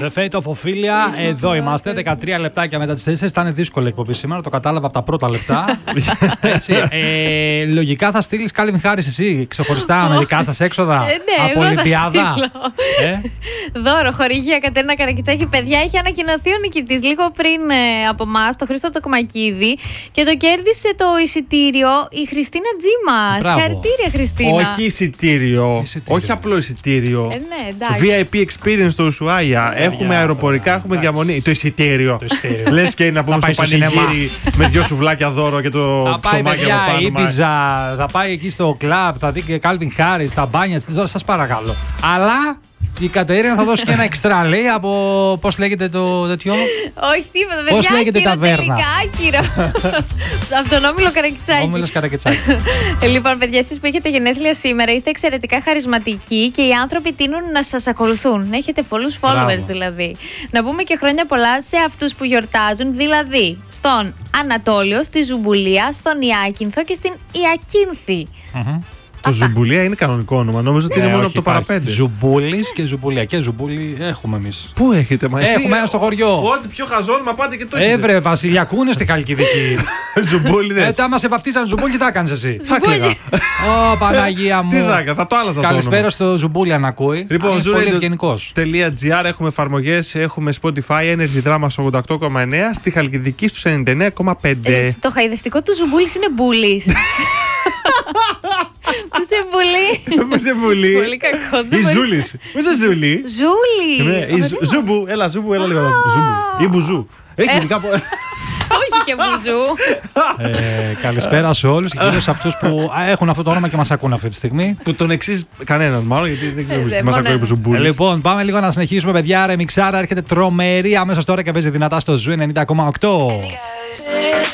The Fate of Ophelia. Εδώ είμαστε, 13 λεπτάκια μετά τις 4. Ήταν δύσκολη εκπομπή σήμερα, το κατάλαβα από τα πρώτα λεπτά. Έτσι. Λογικά θα στείλεις Calvin Harris εσύ ξεχωριστά με δικά σας έξοδα από Ολυμπιάδα. Δώρο, χορηγία Κατερίνα Καρακιτσάκη. Παιδιά, έχει ανακοινωθεί ο νικητής λίγο πριν από εμάς, το Χρήστο Τοκμακίδη, και το κέρδισε το εισιτήριο η Χριστίνα Τζίμα. Συγχαρητήρια, Χριστίνα. Όχι εισιτήριο. Όχι απλό εισιτήριο. Ναι, VIP experience στο Ουσουάια. Έχουμε αεροπορικά, έχουμε διαμονή. Το εισιτήριο. Λες και να πούμε στο πανηγύρι με 2 σουβλάκια δώρο και το ψωμάκι από πάνω. Ήπιζα, θα πάει εκεί στο κλαμπ, θα δει και Calvin Harris, τα μπάνια της. Τώρα σας παρακαλώ. Αλλά η Κατερίνα θα δώσει και ένα εξτρά, λέει, από πώς λέγεται το τέτοιο. Όχι, τίποτα, παιδιά. Πώς λέγεται ταβέρνα. Άκυρο. Από τον Όμιλο Καρακιτσάκη. Όμιλος Καρακιτσάκη. Λοιπόν, παιδιά, εσείς που έχετε γενέθλια σήμερα, είστε εξαιρετικά χαρισματικοί και οι άνθρωποι τείνουν να σας ακολουθούν. Έχετε πολλούς followers δηλαδή. Να πούμε και χρόνια πολλά σε αυτούς που γιορτάζουν, δηλαδή στον Ανατόλιο, στη Ζουμπουλία, στον Ιάκυνθο και στην Ιακίνθη. Το Ζουμπουλία είναι κανονικό όνομα. Νόμιζα ότι είναι μόνο από το παραπέντε. Ζουμπούλης και Ζουμπουλία. Και Ζουμπούλη έχουμε εμείς. Πού έχετε μαζί? Έχουμε ένα στο χωριό. Ό,τι πιο χαζόνομα πάτε και το έχετε. Έβρε, Βασιλιακού είναι στη Χαλκιδική. Ζουμπούλιδες. Άμα σε βαφτίσαν Ζουμπούλη, τι θα κάνεις εσύ? Θα κλαίγα. Ω, Παναγία μου. Τι θα έκανα, θα το άλλαζα το όνομα. Καλησπέρα στο Ζουμπούλη αν ακούει. Λοιπόν, πολύ ευγενικός. .gr, έχουμε εφαρμογές, έχουμε Spotify, Energy Drama 88,9, στη Χαλκιδική στους 99,5. Το χαϊδευτικό του Ζουμπούλης είναι μπούλης. Πού σε βουλή. Πού σε βουλή. Πολύ κακό. Η Ζούλης. Πού σε Ζούλη. Ζούλη. Ζούμπου, έλα Ζούμπου, έλα λίγο. Ζούμπου. Ή Μπουζού. Έχει κάπου. Όχι και Μπουζού. Καλησπέρα σε όλους και κυρίως σε αυτούς που έχουν αυτό το όνομα και μας ακούν αυτή τη στιγμή. Που τον εξής κανέναν μάλλον, γιατί δεν ξέρω τι μας ακούει που Ζουμπούλης. Λοιπόν, πάμε λίγο να συνεχίσουμε, παιδιά. Ρεμιξάρα έρχεται τρομερή αμέσως τώρα και παίζει δυνατά στο Ζου 90,8.